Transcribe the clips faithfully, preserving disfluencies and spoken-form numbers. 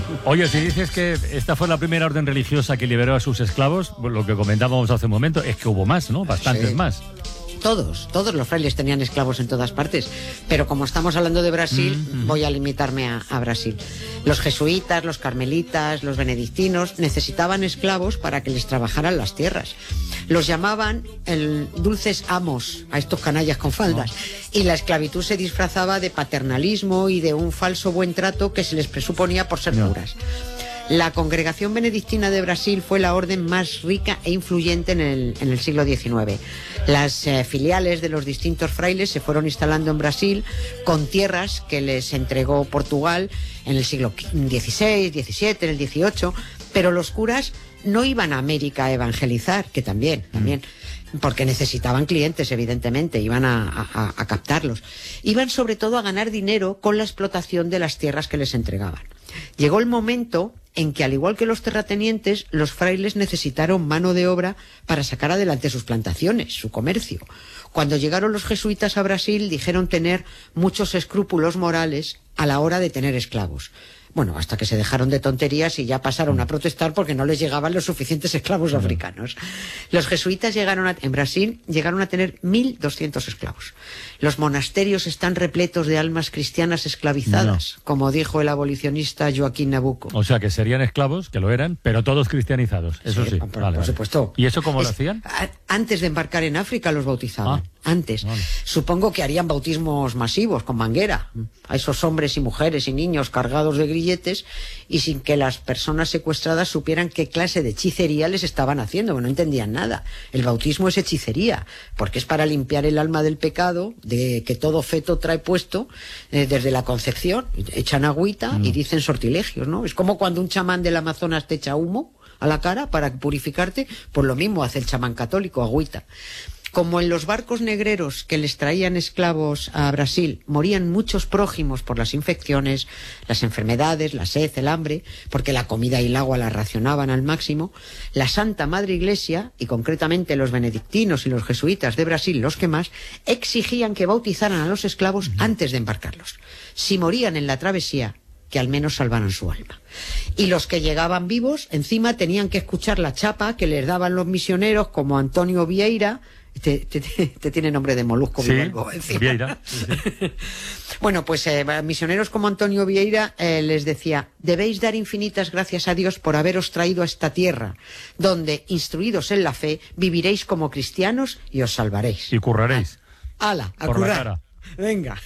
Oye, si dices que esta fue la primera orden religiosa que liberó a sus esclavos, lo que comentábamos hace un momento es que hubo más, ¿no? Bastantes sí. más. Todos, todos los frailes tenían esclavos en todas partes, pero como estamos hablando de Brasil, mm-hmm. voy a limitarme a, a Brasil. Los jesuitas, los carmelitas, los benedictinos necesitaban esclavos para que les trabajaran las tierras. Los llamaban el, dulces amos a estos canallas con faldas, oh. y la esclavitud se disfrazaba de paternalismo y de un falso buen trato que se les presuponía por ser no. curas. La Congregación Benedictina de Brasil fue la orden más rica e influyente en el, en el siglo diecinueve. Las eh, filiales de los distintos frailes se fueron instalando en Brasil con tierras que les entregó Portugal en el siglo dieciséis, diecisiete, en el dieciocho, pero los curas no iban a América a evangelizar, que también, también, porque necesitaban clientes, evidentemente, iban a, a, a captarlos. Iban sobre todo a ganar dinero con la explotación de las tierras que les entregaban. Llegó el momento en que, al igual que los terratenientes, los frailes necesitaron mano de obra para sacar adelante sus plantaciones, su comercio. Cuando llegaron los jesuitas a Brasil, dijeron tener muchos escrúpulos morales a la hora de tener esclavos. Bueno, hasta que se dejaron de tonterías y ya pasaron a protestar porque no les llegaban los suficientes esclavos africanos. Los jesuitas llegaron a, en Brasil llegaron a tener mil doscientos esclavos. Los monasterios están repletos de almas cristianas esclavizadas, no. como dijo el abolicionista Joaquín Nabuco. O sea, que serían esclavos, que lo eran, pero todos cristianizados, eso sí. sí. Por, vale, por vale. supuesto. ¿Y eso cómo es, lo hacían? A, antes de embarcar en África los bautizaban. Ah. Antes. Vale. Supongo que harían bautismos masivos, con manguera, a esos hombres y mujeres y niños cargados de grilletes y sin que las personas secuestradas supieran qué clase de hechicería les estaban haciendo, que no entendían nada. El bautismo es hechicería, porque es para limpiar el alma del pecado, de que todo feto trae puesto eh, desde la concepción. Echan agüita mm. y dicen sortilegios, ¿no? Es como cuando un chamán del Amazonas te echa humo a la cara para purificarte, pues lo mismo hace el chamán católico, agüita. Como en los barcos negreros que les traían esclavos a Brasil morían muchos prójimos por las infecciones, las enfermedades, la sed, el hambre, porque la comida y el agua la racionaban al máximo, la Santa Madre Iglesia, y concretamente los benedictinos y los jesuitas de Brasil, los que más, exigían que bautizaran a los esclavos uh-huh. antes de embarcarlos. Si morían en la travesía, que al menos salvaran su alma. Y los que llegaban vivos, encima tenían que escuchar la chapa que les daban los misioneros como Antonio Vieira. Te, te, te tiene nombre de molusco, sí, Vivalgo, Vieira. Sí, sí. Bueno, pues eh, misioneros como Antonio Vieira eh, les decía: debéis dar infinitas gracias a Dios por haberos traído a esta tierra, donde, instruidos en la fe, viviréis como cristianos y os salvaréis. Y curraréis. Ah, ala, a por currar. La cara. Venga.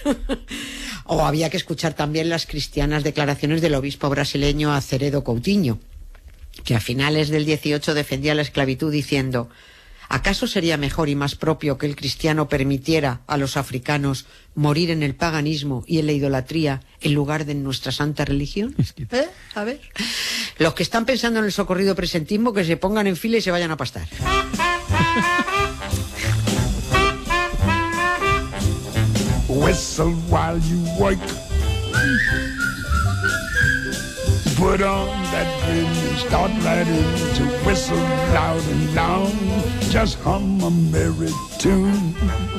O había que escuchar también las cristianas declaraciones del obispo brasileño Aceredo Coutinho, que a finales del dieciocho defendía la esclavitud diciendo: ¿acaso sería mejor y más propio que el cristiano permitiera a los africanos morir en el paganismo y en la idolatría en lugar de en nuestra santa religión? ¿Eh? A ver. Los que están pensando en el socorrido presentismo, que se pongan en fila y se vayan a pastar. Whistle while you work. Put on that grin and start right in to whistle loud and loud. Just hum a merry tune.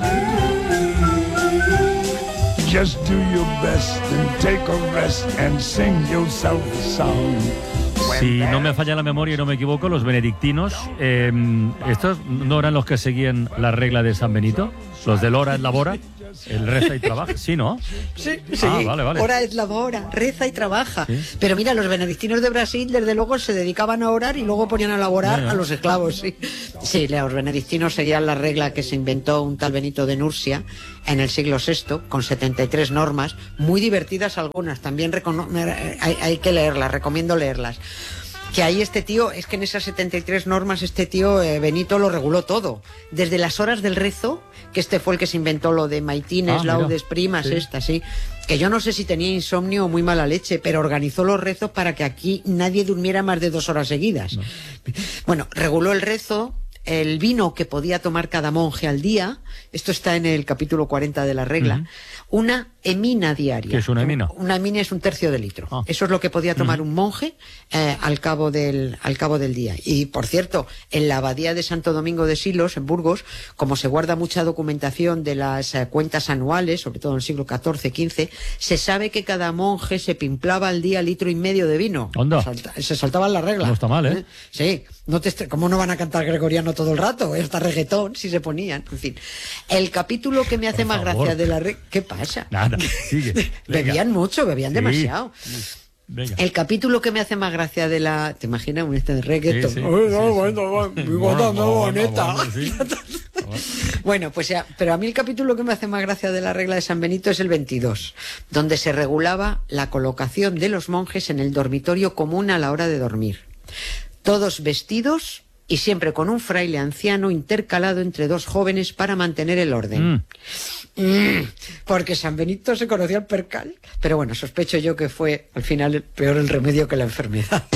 Just do your best and take a rest and sing yourself a song. Si no me falla la memoria y no me equivoco, los benedictinos, eh, ¿estos no eran los que seguían la regla de San Benito? ¿Los del hora es labora? ¿El reza y trabaja? Sí, ¿no? Sí, sí. Ah, vale, vale. Hora es labora, reza y trabaja. ¿Sí? Pero mira, los benedictinos de Brasil, desde luego, se dedicaban a orar y luego ponían a laborar no, no. a los esclavos. Sí. Sí, los benedictinos seguían la regla que se inventó un tal Benito de Nursia en el siglo sexto, con setenta y tres normas, muy divertidas algunas. También recono- hay, hay que leerlas, recomiendo leerlas. Que ahí este tío, es que en esas setenta y tres normas este tío, eh, Benito, lo reguló todo. Desde las horas del rezo, que este fue el que se inventó lo de maitines, ah, laudes, primas, sí. esta, sí. Que yo no sé si tenía insomnio o muy mala leche, pero organizó los rezos para que aquí nadie durmiera más de dos horas seguidas. No. Bueno, reguló el rezo, el vino que podía tomar cada monje al día, esto está en el capítulo cuarenta de la regla, uh-huh. una emina diaria. ¿Qué es una emina? Una emina es un tercio de litro. Ah. Eso es lo que podía tomar uh-huh. un monje eh, al cabo del al cabo del día. Y, por cierto, en la abadía de Santo Domingo de Silos, en Burgos, como se guarda mucha documentación de las eh, cuentas anuales, sobre todo en el siglo catorce, quince, se sabe que cada monje se pimplaba al día litro y medio de vino. ¿Onda? Salta, se saltaban la regla. No está mal, ¿eh? Sí. No te, ¿Cómo no van a cantar gregoriano todo el rato? Hasta reggaetón, si se ponían. En fin. El capítulo que me hace Por más favor. gracia de la regla... ¿Qué pasa? Nada, sigue. Bebían mucho, bebían Sí. demasiado. Venga. El capítulo que me hace más gracia de la... ¿Te imaginas un este de reggaetón? Sí, sí, Ay, no, sí, sí. bueno, bueno, mi Bueno, gota no bueno, bonita. bueno, sí. Bueno, pues ya, pero a mí el capítulo que me hace más gracia de la regla de San Benito es el veintidós, donde se regulaba la colocación de los monjes en el dormitorio común a la hora de dormir. Todos vestidos y siempre con un fraile anciano intercalado entre dos jóvenes para mantener el orden. Mm. Mm, porque San Benito se conocía el percal. Pero bueno, sospecho yo que fue al final peor el remedio que la enfermedad.